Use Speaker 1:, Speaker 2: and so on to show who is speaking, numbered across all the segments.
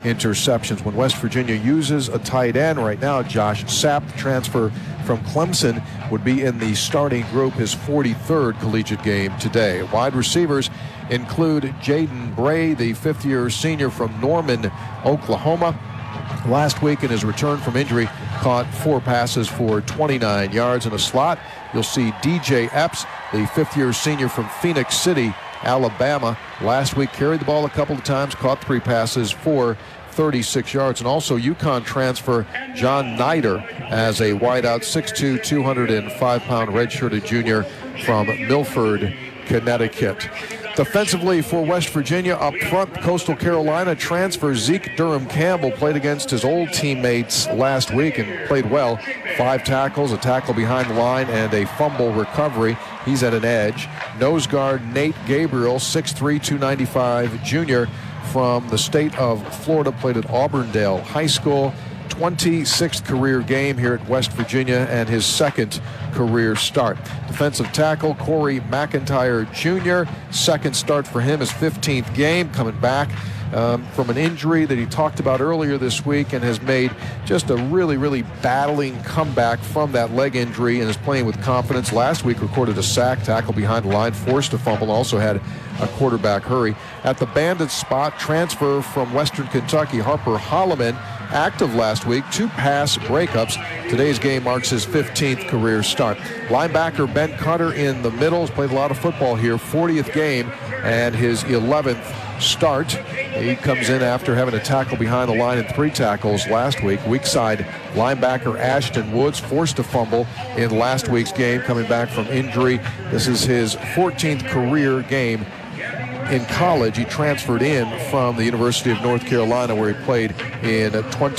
Speaker 1: interceptions. When West Virginia uses a tight end right now, Josh Sapp, the transfer from Clemson, would be in the starting group, his 43rd collegiate game today. Wide receivers include Jaden Bray, the fifth-year senior from Norman, Oklahoma. Last week in his return from injury, caught 4 passes for 29 yards. In a slot, you'll see DJ Epps, the fifth-year senior from Phoenix City, Alabama. Last week carried the ball a couple of times, caught 3 passes for 36 yards. And also UConn transfer John Nider as a wideout, 6'2", 205-pound redshirted junior from Milford, Connecticut. Defensively for West Virginia, up front, Coastal Carolina transfer Zeke Durham-Campbell played against his old teammates last week and played well. 5 tackles, a tackle behind the line, and a fumble recovery. He's at an edge. Nose guard Nate Gabriel, 6'3", 295 junior from the state of Florida, played at Auburndale High School. 26th career game here at West Virginia and his 2nd career start. Defensive tackle Corey McIntyre Jr., 2nd start for him, his 15th game, coming back from an injury that he talked about earlier this week and has made just a really battling comeback from that leg injury and is playing with confidence. Last week recorded a sack, tackle behind the line, forced a fumble, also had a quarterback hurry. At the Bandits spot, transfer from Western Kentucky, Harper Holloman, active last week, 2 pass breakups. Today's game marks his 15th career start. Linebacker Ben Carter in the middle has played a lot of football here, 40th game and his 11th start. He comes in after having a tackle behind the line and 3 tackles last week. Weak side linebacker Ashton Woods forced a fumble in last week's game, coming back from injury. This is his 14th career game in college. He transferred in from the University of North Carolina, where he played in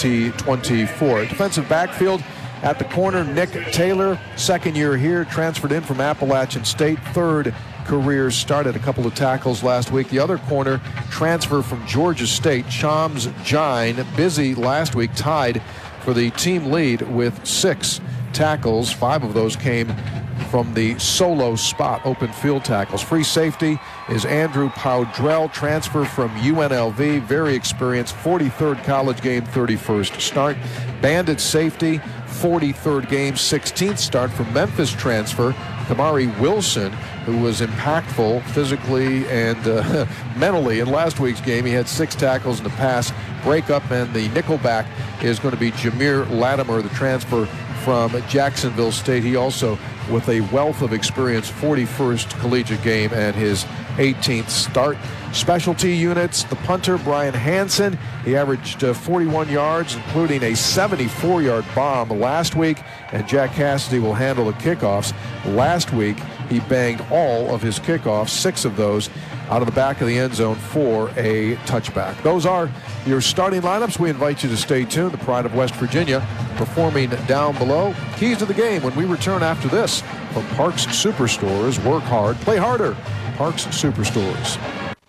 Speaker 1: 2024. Defensive backfield at the corner, Nick Taylor, 2nd year here, transferred in from Appalachian State, 3rd career, started a couple of tackles last week. The other corner, transfer from Georgia State, Chams Jine, busy last week, tied for the team lead with 6 tackles. 5 of those came from the solo spot, open field tackles. Free safety is Andrew Powdrell, transfer from UNLV, very experienced, 43rd college game, 31st start. Bandit safety, 43rd game, 16th start from Memphis transfer Kamari Wilson, who was impactful physically and mentally in last week's game. He had 6 tackles and a pass breakup, and the nickelback is going to be Jameer Latimer, the transfer from Jacksonville State. He also, with a wealth of experience, 41st collegiate game and his 18th start. Specialty units, the punter, Brian Hansen. He averaged 41 yards, including a 74-yard bomb last week, and Jack Cassidy will handle the kickoffs. Last week, he banged all of his kickoffs, 6 of those out of the back of the end zone for a touchback. Those are your starting lineups. We invite you to stay tuned. The Pride of West Virginia performing down below. Keys to the game when we return after this from Parks Superstores. Work hard, play harder. Parks Superstores.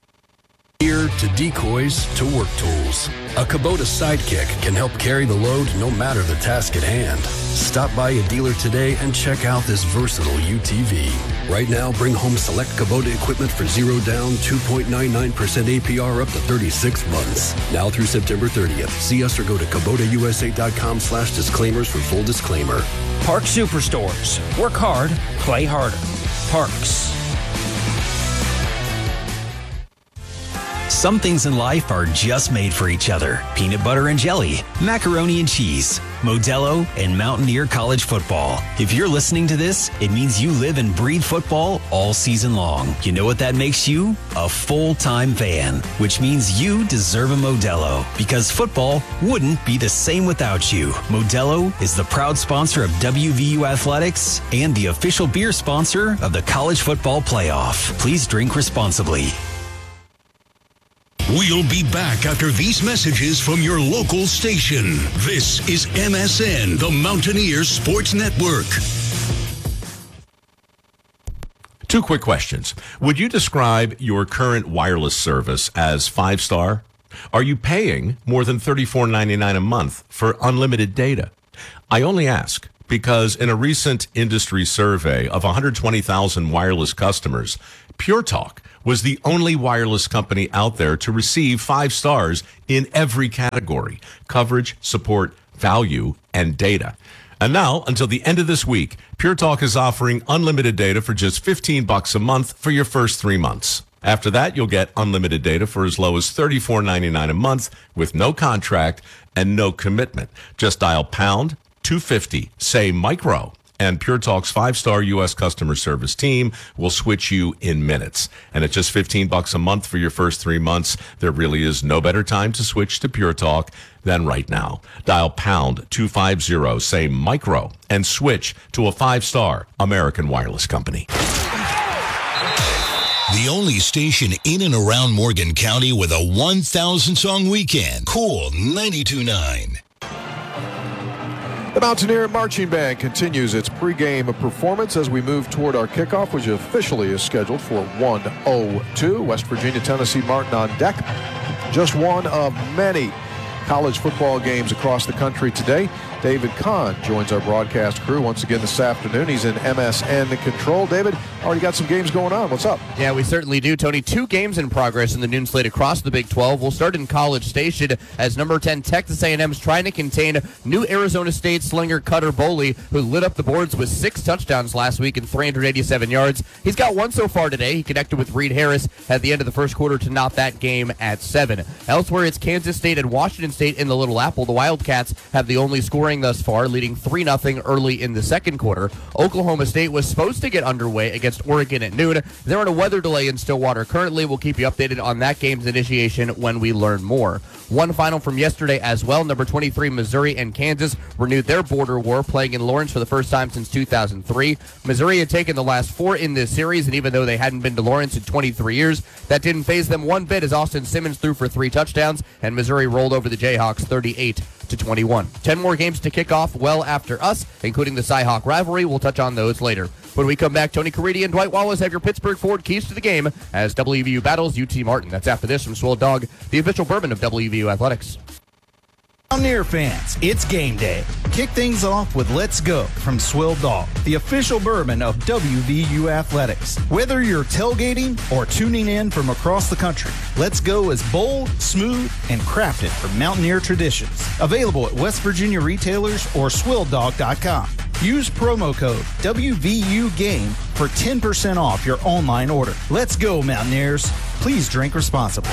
Speaker 2: Here to decoys to work tools. A Kubota Sidekick can help carry the load no matter the task at hand. Stop by a dealer today and check out this versatile UTV. Right now, bring home select Kubota equipment for 0 down, 2.99% APR up to 36 months. Now through September 30th. See us or go to KubotaUSA.com/disclaimers for full disclaimer.
Speaker 3: Park Superstores. Work hard, play harder. Parks.
Speaker 4: Some things in life are just made for each other. Peanut butter and jelly, macaroni and cheese, Modelo, and Mountaineer College football. If you're listening to this, it means you live and breathe football all season long. You know what that makes you? A full-time fan, which means you deserve a Modelo, because football wouldn't be the same without you. Modelo is the proud sponsor of WVU Athletics and the official beer sponsor of the College Football Playoff. Please drink responsibly.
Speaker 5: We'll be back after these messages from your local station. This is MSN, the Mountaineers Sports Network.
Speaker 6: 2 quick questions. Would you describe your current wireless service as 5-star? Are you paying more than $34.99 a month for unlimited data? I only ask because in a recent industry survey of 120,000 wireless customers, Pure Talk was the only wireless company out there to receive 5 stars in every category: coverage, support, value, and data. And now, until the end of this week, Pure Talk is offering unlimited data for just $15 a month for your first 3 months. After that, you'll get unlimited data for as low as $34.99 a month with no contract and no commitment. Just dial pound 250, say micro, and Pure Talk's 5-star U.S. customer service team will switch you in minutes. And at just $15 a month for your first 3 months, there really is no better time to switch to Pure Talk than right now. Dial pound 250, say micro, and switch to a 5-star American wireless company.
Speaker 5: The only station in and around Morgan County with a 1,000-song weekend. Cool 92.9.
Speaker 1: The Mountaineer Marching Band continues its pregame performance as we move toward our kickoff, which officially is scheduled for 1:02. West Virginia, Tennessee Martin on deck. Just one of many college football games across the country today. David Kahn joins our broadcast crew once again this afternoon. He's in MSN Control. David, already got some games going on. What's up?
Speaker 7: Yeah, we certainly do, Tony. 2 games in progress in the noon slate across the Big 12. We'll start in College Station as number 10 Texas A&M is trying to contain new Arizona State slinger Cutter Boley, who lit up the boards with 6 touchdowns last week and 387 yards. He's got 1 so far today. He connected with Reed Harris at the end of the first quarter to knot that game at 7. Elsewhere, it's Kansas State and Washington State in the Little Apple. The Wildcats have the only scoring thus far, leading 3-0 early in the second quarter. Oklahoma State was supposed to get underway against Oregon at noon. They're on a weather delay in Stillwater currently. We'll keep you updated on that game's initiation when we learn more. One final from yesterday as well. Number 23 Missouri and Kansas renewed their border war, playing in Lawrence for the first time since 2003. Missouri had taken the last 4 in this series, and even though they hadn't been to Lawrence in 23 years, that didn't faze them one bit as Austin Simmons threw for 3 touchdowns, and Missouri rolled over the Jayhawks 38-21. 10 more games to kick off well after us, including the Cy-Hawk rivalry. We'll touch on those later. When we come back, Tony Caridi and Dwight Wallace have your Pittsburgh Ford keys to the game as WVU battles UT Martin. That's after this from Swell Dog, the official bourbon of WVU Athletics.
Speaker 8: Mountaineer fans, it's game day. Kick things off with Let's Go from Swill Dog, the official bourbon of WVU Athletics. Whether you're tailgating or tuning in from across the country, Let's Go is bold, smooth, and crafted from Mountaineer traditions. Available at West Virginia retailers or swilldog.com. Use promo code WVUGame for 10% off your online order. Let's go, Mountaineers. Please drink responsibly.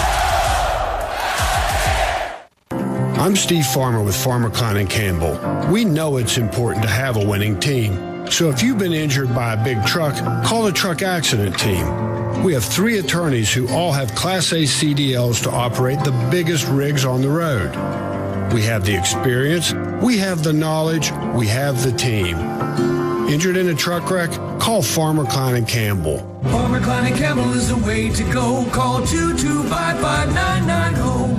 Speaker 9: I'm Steve Farmer with Farmer Klein & Campbell. We know it's important to have a winning team. So if you've been injured by a big truck, call the truck accident team. We have 3 attorneys who all have Class A CDLs to operate the biggest rigs on the road. We have the experience, we have the knowledge, we have the team. Injured in a truck wreck? Call Farmer Klein & Campbell.
Speaker 10: Farmer Klein & Campbell is the way to go. Call 2255990.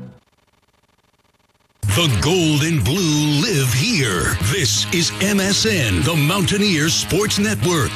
Speaker 5: The gold and blue live here. This is MSN, the Mountaineers Sports Network.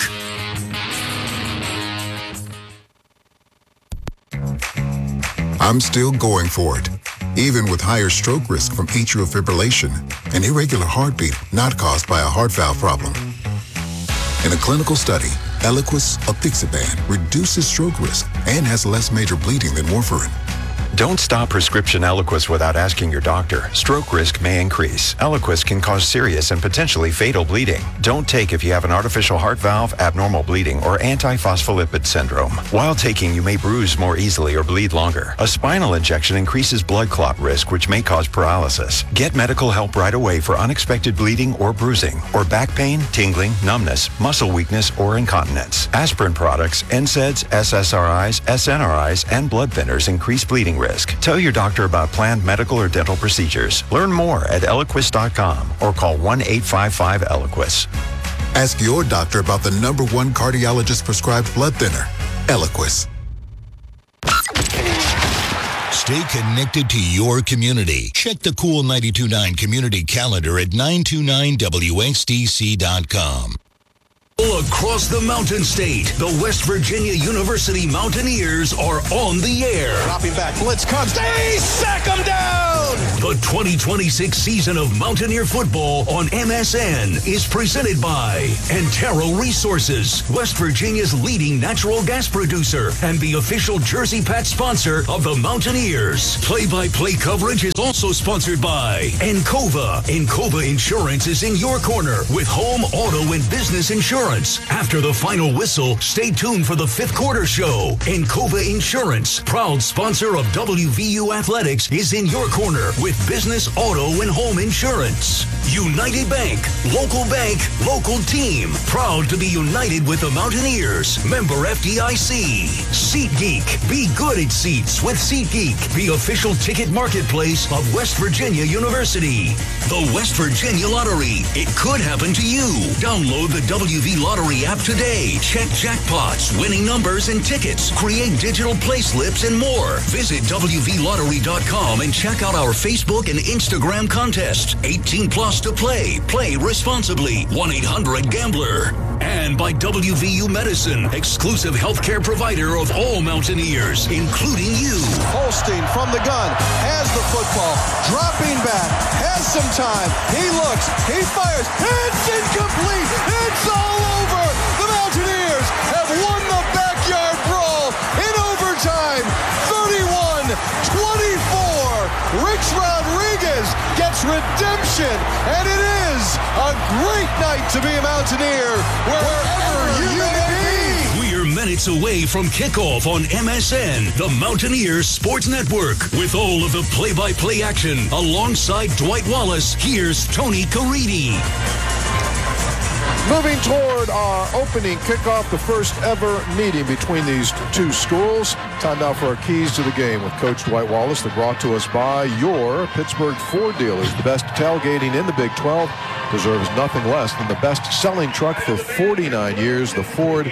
Speaker 11: I'm still going for it, even with higher stroke risk from atrial fibrillation, an irregular heartbeat not caused by a heart valve problem. In a clinical study, Eliquis apixaban reduces stroke risk and has less major bleeding than warfarin.
Speaker 12: Don't stop prescription Eliquis without asking your doctor. Stroke risk may increase. Eliquis can cause serious and potentially fatal bleeding. Don't take if you have an artificial heart valve, abnormal bleeding, or antiphospholipid syndrome. While taking, you may bruise more easily or bleed longer. A spinal injection increases blood clot risk, which may cause paralysis. Get medical help right away for unexpected bleeding or bruising, or back pain, tingling, numbness, muscle weakness, or incontinence. Aspirin products, NSAIDs, SSRIs, SNRIs, and blood thinners increase bleeding risk. Tell your doctor about planned medical or dental procedures. Learn more at Eliquis.com or call 1-855-ELIQUIS.
Speaker 11: Ask your doctor about the #1 cardiologist prescribed blood thinner, Eliquis.
Speaker 5: Stay connected to your community. Check the Cool 92.9 community calendar at 929WXDC.com. Across the Mountain State, the West Virginia University Mountaineers are on the air.
Speaker 13: Dropping back, blitz comes, they sack him down!
Speaker 5: The 2026 season of Mountaineer football on MSN is presented by Antero Resources, West Virginia's leading natural gas producer and the official Jersey Pet sponsor of the Mountaineers. Play-by-play coverage is also sponsored by Encova. Encova Insurance is in your corner with home, auto, and business insurance. After the final whistle, stay tuned for the fifth quarter show. Encova Insurance, proud sponsor of WVU Athletics, is in your corner with business, auto, and home insurance. United Bank, local team, proud to be united with the Mountaineers. Member FDIC. SeatGeek, be good at seats with SeatGeek, the official ticket marketplace of West Virginia University. The West Virginia Lottery, it could happen to you. Download the WV Lottery app today. Check jackpots, winning numbers, and tickets. Create digital play slips and more. Visit WVLottery.com and check out our Facebook and Instagram contest. 18 plus to play. Play responsibly. 1-800-GAMBLER. And by WVU Medicine, exclusive healthcare provider of all Mountaineers, including you.
Speaker 1: Holstein from the gun, has the football, dropping back, has some time. He looks, he fires, it's incomplete. It's all over. The Mountaineers have won the backyard brawl in overtime. 31-24. Rich Rodriguez gets redemption, and it is a great night to be a Mountaineer wherever you may be.
Speaker 5: We're minutes away from kickoff on MSN, the Mountaineers Sports Network. With all of the play-by-play action alongside Dwight Wallace, here's Tony Caridi.
Speaker 1: Moving toward our opening kickoff, the first ever meeting between these two schools. Time now for our keys to the game with Coach Dwight Wallace. They're brought to us by your Pittsburgh Ford dealers. The best tailgating in the Big 12 deserves nothing less than the best-selling truck for 49 years, the Ford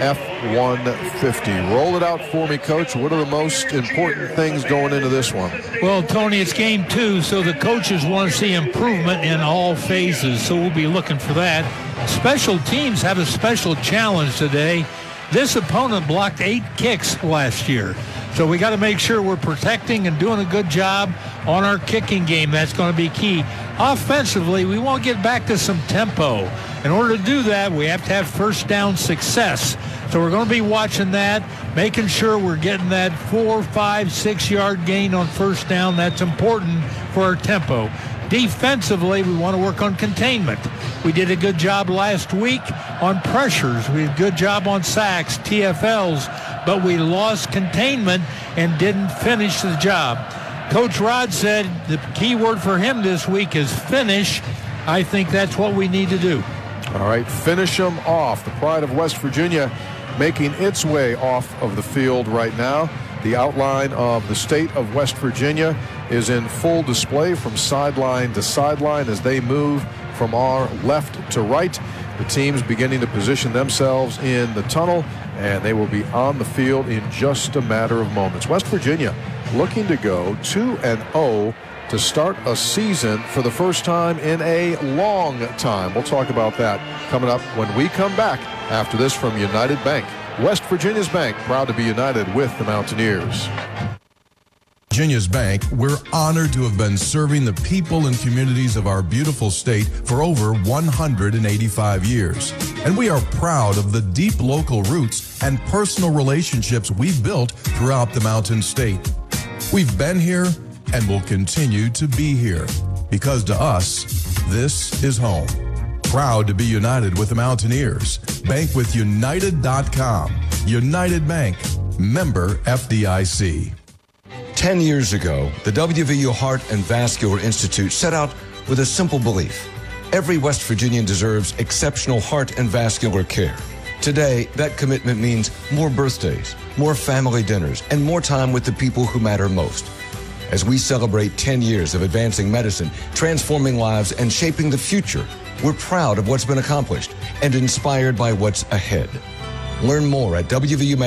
Speaker 1: F-150. Roll it out for me, Coach. What are the most important things going into this one?
Speaker 13: Well, Tony, it's game 2, so the coaches want to see improvement in all phases, so we'll be looking for that. Special teams have a special challenge today. This opponent blocked 8 kicks last year, so we got to make sure we're protecting and doing a good job on our kicking game. That's going to be key. Offensively, we want to get back to some tempo. In order to do that, we have to have first down success. So we're going to be watching that, making sure we're getting that 4, 5, 6-yard gain on first down. That's important for our tempo. Defensively, we want to work on containment. We did a good job last week on pressures. We did a good job on sacks, TFLs, but we lost containment and didn't finish the job. Coach Rod said the key word for him this week is finish. I think that's what we need to do.
Speaker 1: All right, finish them off. The pride of West Virginia making its way off of the field right now. The outline of the state of West Virginia is in full display from sideline to sideline as they move from our left to right. The teams beginning to position themselves in the tunnel, and they will be on the field in just a matter of moments. West Virginia looking to go 2-0 to start a season for the first time in a long time. We'll talk about that coming up when we come back after this from United Bank. West Virginia's bank, proud to be united with the Mountaineers.
Speaker 14: Virginia's Bank, we're honored to have been serving the people and communities of our beautiful state for over 185 years. And we are proud of the deep local roots and personal relationships we've built throughout the Mountain State. We've been here and will continue to be here because to us, this is home. Proud to be united with the Mountaineers. Bank with United.com. United Bank. Member FDIC.
Speaker 15: 10 years ago, the WVU Heart and Vascular Institute set out with a simple belief. Every West Virginian deserves exceptional heart and vascular care. Today, that commitment means more birthdays, more family dinners, and more time with the people who matter most. As we celebrate 10 years of advancing medicine, transforming lives, and shaping the future, we're proud of what's been accomplished and inspired by what's ahead. Learn more at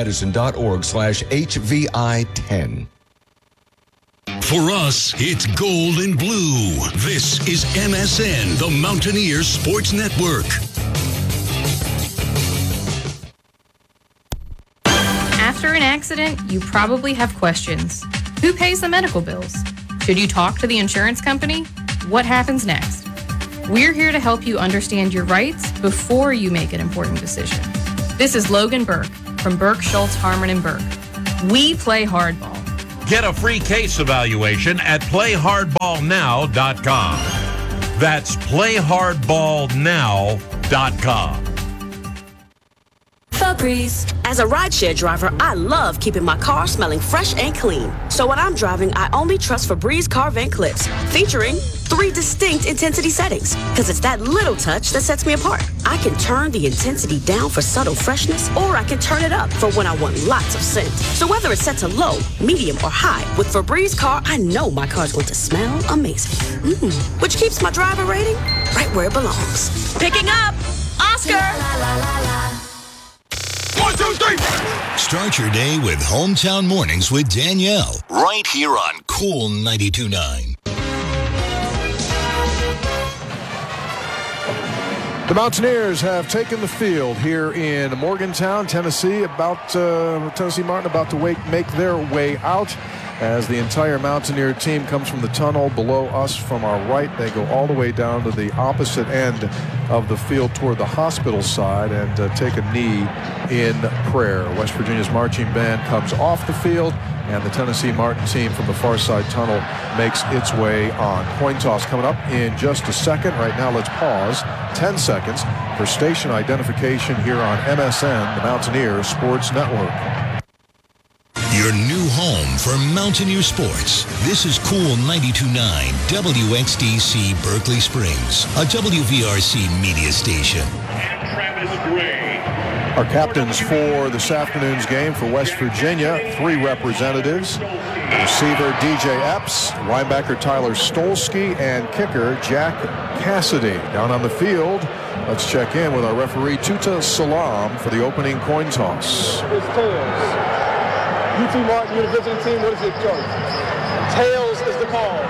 Speaker 15: wvumedicine.org/HVI10.
Speaker 5: For us, it's gold and blue. This is MSN, the Mountaineers Sports Network.
Speaker 16: After an accident, you probably have questions. Who pays the medical bills? Should you talk to the insurance company? What happens next? We're here to help you understand your rights before you make an important decision. This is Logan Burke from Burke, Schultz, Harmon, and Burke. We play hardball.
Speaker 17: Get a free case evaluation at playhardballnow.com. That's playhardballnow.com.
Speaker 18: Febreze. As a rideshare driver, I love keeping my car smelling fresh and clean. So when I'm driving, I only trust Febreze car vent clips, featuring 3 distinct intensity settings, because it's that little touch that sets me apart. I can turn the intensity down for subtle freshness, or I can turn it up for when I want lots of scent. So whether it's set to low, medium, or high, with Febreze car, I know my car's going to smell amazing. Which keeps my driver rating right where it belongs. Picking up Oscar!
Speaker 5: 1, 2, 3. Start your day with Hometown Mornings with Danielle, right here on Cool 92.9.
Speaker 1: The Mountaineers have taken the field here in Morgantown, Tennessee. Tennessee Martin about to make their way out as the entire Mountaineer team comes from the tunnel below us from our right. They go all the way down to the opposite end of the field toward the hospital side and take a knee in prayer. West Virginia's marching band comes off the field, and the Tennessee Martin team from the far side tunnel makes its way on. Coin toss coming up in just a second. Right now, let's pause 10 seconds for station identification here on MSN, the Mountaineer Sports Network.
Speaker 5: Your new home for Mountaineer sports. This is Cool 92.9 WXDC Berkeley Springs, a WVRC media station.
Speaker 1: Our captains for this afternoon's game for West Virginia, 3 representatives. Receiver DJ Epps, linebacker Tyler Stolsky, and kicker Jack Cassidy. Down on the field, let's check in with our referee Tuta Salam for the opening coin toss.
Speaker 19: It's tails. UT Martin, you're the visiting team. What is your choice? Tails is the call.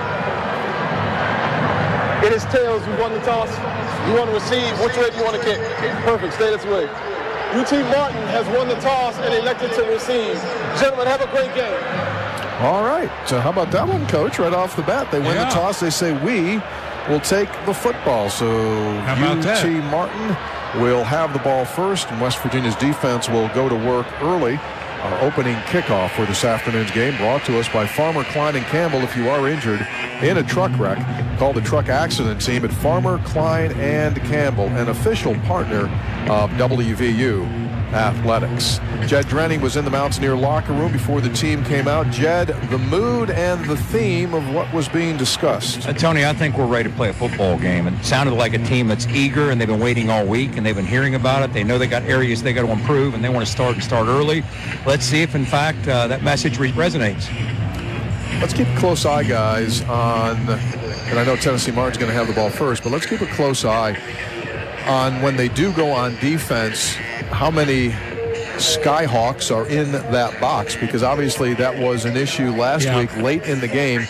Speaker 19: It is tails. You won the toss. You want to receive. Which way do you want to kick? Perfect. Stay this way. UT Martin has won the toss and elected to receive. Gentlemen, have a great game.
Speaker 1: All right. So how about that one, Coach? Right off the bat, they win the toss. They say we will take the football. So UT Martin will have the ball first, and West Virginia's defense will go to work early. Our opening kickoff for this afternoon's game brought to us by Farmer, Klein, and Campbell. If you are injured in a truck wreck, call the truck accident team at Farmer, Klein, and Campbell, an official partner of WVU Athletics. Jed Drenning was in the Mountaineer locker room before the team came out. Jed, the mood and the theme of what was being discussed.
Speaker 20: Tony, I think we're ready to play a football game. It sounded like a team that's eager, and they've been waiting all week, and they've been hearing about it. They know they got areas they got to improve, and they want to start early. Let's see if, in fact, that message resonates.
Speaker 1: Let's keep a close eye, guys, on, and I know Tennessee Martin's going to have the ball first, but let's keep a close eye on when they do go on defense, how many Skyhawks are in that box, because obviously that was an issue last week late in the game.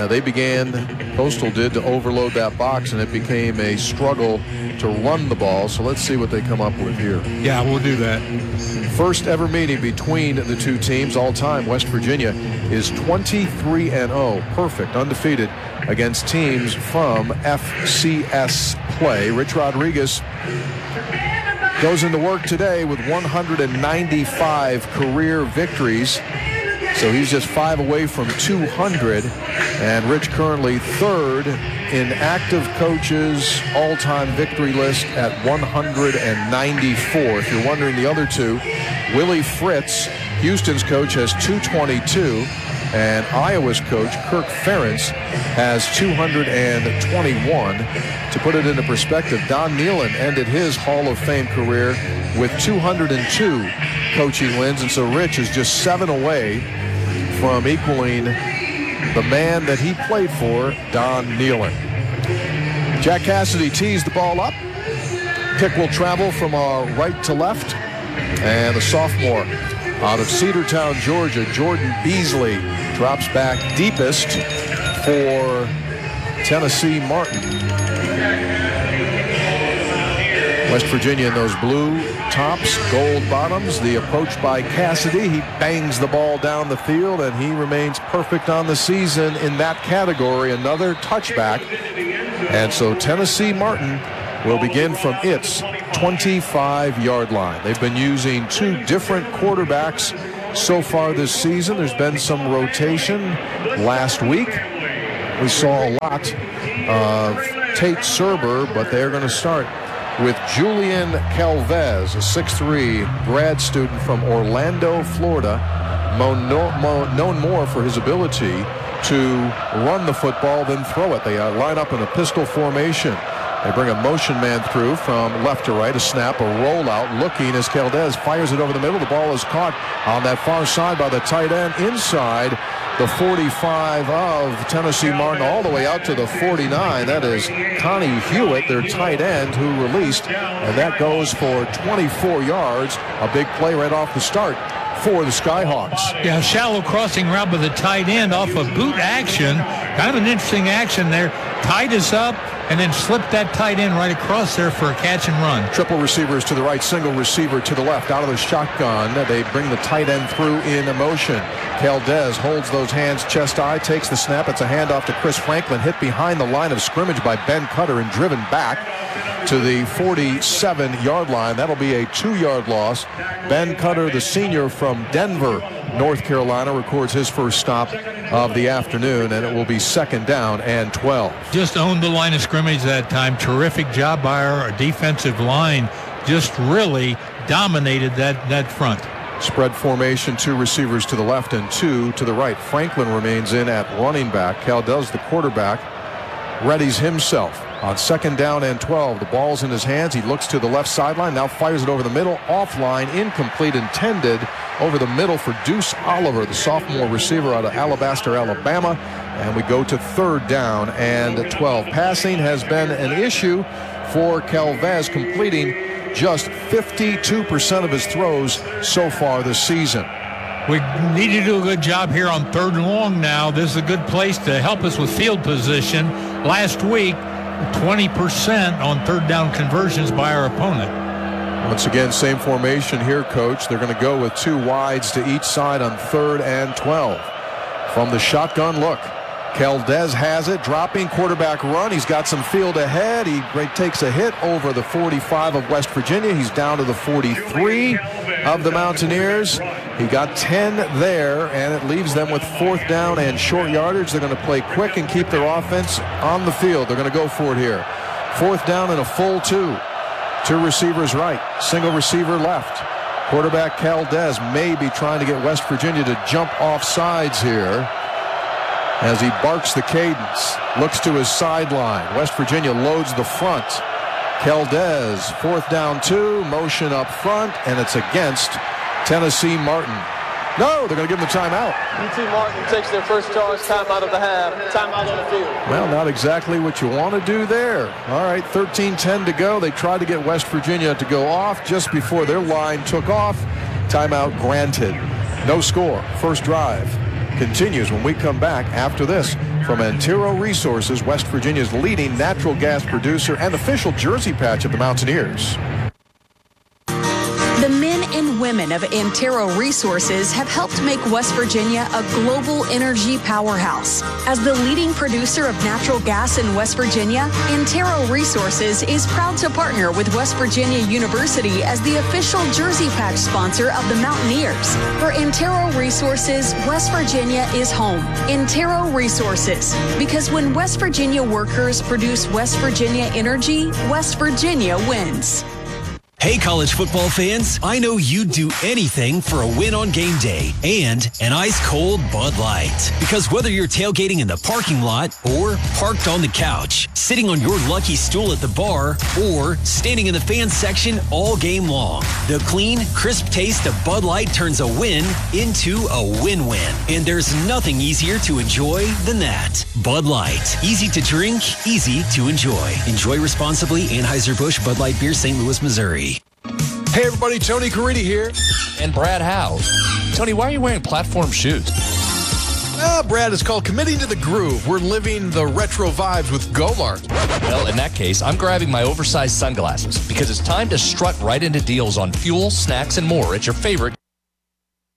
Speaker 1: Postal did, to overload that box, and it became a struggle to run the ball. So let's see what they come up with here.
Speaker 13: Yeah, we'll do that.
Speaker 1: First ever meeting between the two teams all time. West Virginia is 23-0, perfect, undefeated against teams from FCS play. Rich Rodriguez goes into work today with 195 career victories. So he's just 5 away from 200. And Rich currently third in active coaches all-time victory list at 194. If you're wondering the other two, Willie Fritz, Houston's coach, has 222. And Iowa's coach, Kirk Ferentz, has 221. To put it into perspective, Don Nehlen ended his Hall of Fame career with 202 coaching wins. And so Rich is just 7 away from equaling the man that he played for, Don Nehlen. Jack Cassidy tees the ball up. Kick will travel from right to left. And the sophomore out of Cedartown, Georgia, Jordan Beasley, drops back deepest for Tennessee Martin. West Virginia in those blue tops, gold bottoms. The approach by Cassidy. He bangs the ball down the field, and he remains perfect on the season in that category. Another touchback. And so Tennessee Martin will begin from its 25-yard line. They've been using two different quarterbacks so far this season. There's been some rotation. Last week, we saw a lot of Tate Serber, but they're going to start with Julian Calvez, a 6'3" grad student from Orlando, Florida, known more for his ability to run the football than throw it. They line up in a pistol formation. They bring a motion man through from left to right, a snap, a rollout, looking as Calvez fires it over the middle. The ball is caught on that far side by the tight end inside the 45 of Tennessee Martin, all the way out to the 49. That is Connie Hewitt, their tight end, who released, and that goes for 24 yards. A big play right off the start for the Skyhawks.
Speaker 13: Yeah, shallow crossing route with the tight end off of boot action. Kind of an interesting action there. Tied us up and then slipped that tight end right across there for a catch and run.
Speaker 1: Triple receivers to the right, single receiver to the left. Out of the shotgun, they bring the tight end through in motion. Calvez holds those hands chest-high, takes the snap. It's a handoff to Chris Franklin, hit behind the line of scrimmage by Ben Cutter and driven back to the 47-yard line. That'll be a 2-yard loss. Ben Cutter, the senior from Denver, North Carolina, records his first stop of the afternoon, and it will be second down and 12.
Speaker 13: Just owned the line of scrimmage that time. Terrific job by our defensive line. Just really dominated that front.
Speaker 1: Spread formation, two receivers to the left and two to the right. Franklin remains in at running back. Calvez, the quarterback, readies himself. On second down and 12, the ball's in his hands. He looks to the left sideline, now fires it over the middle. Offline, incomplete, intended over the middle for Deuce Oliver, the sophomore receiver out of Alabaster, Alabama. And we go to third down and 12. Passing has been an issue for Calvez, completing just 52% of his throws so far this season.
Speaker 13: We need to do a good job here on third and long now. This is a good place to help us with field position. Last week, 20% on third down conversions by our opponent.
Speaker 1: Once again, same formation here, Coach. They're going to go with two wides to each side on third and 12. From the shotgun look, Calvez has it, dropping quarterback run. He's got some field ahead. He takes a hit over the 45 of West Virginia. He's down to the 43 of the Mountaineers. He got 10 there, and it leaves them with fourth down and short yardage. They're going to play quick and keep their offense on the field. They're going to go for it here. Fourth down and a full two. Two receivers right, single receiver left. Quarterback Calvez may be trying to get West Virginia to jump off sides here as he barks the cadence, looks to his sideline. West Virginia loads the front. Calvez, fourth down two, motion up front, and it's against Tennessee Martin. No, they're going to give him the timeout.
Speaker 19: UT Martin takes their first charge, timeout of the half, timeout on the field.
Speaker 1: Well, not exactly what you want to do there. All right, 13-10 to go. They tried to get West Virginia to go off just before their line took off. Timeout granted. No score. First drive continues when we come back after this from Antero Resources, West Virginia's leading natural gas producer and official jersey patch of the Mountaineers.
Speaker 21: The men and women of Antero Resources have helped make West Virginia a global energy powerhouse. As the leading producer of natural gas in West Virginia, Antero Resources is proud to partner with West Virginia University as the official jersey patch sponsor of the Mountaineers. For Antero Resources, West Virginia is home. Antero Resources, because when West Virginia workers produce West Virginia energy, West Virginia wins.
Speaker 4: Hey, college football fans, I know you'd do anything for a win on game day and an ice-cold Bud Light. Because whether you're tailgating in the parking lot or parked on the couch, sitting on your lucky stool at the bar, or standing in the fan section all game long, the clean, crisp taste of Bud Light turns a win into a win-win. And there's nothing easier to enjoy than that. Bud Light. Easy to drink, easy to enjoy. Enjoy responsibly. Anheuser-Busch Bud Light Beer, St. Louis, Missouri.
Speaker 22: Hey everybody, Tony Caridi here.
Speaker 7: And Brad Howe.
Speaker 22: Tony, why are you wearing platform shoes?
Speaker 1: Brad, it's called Committing to the Groove. We're living the retro vibes with Gomart.
Speaker 2: Well, in that case, I'm grabbing my oversized sunglasses because it's time to strut right into deals on fuel, snacks, and more at your favorite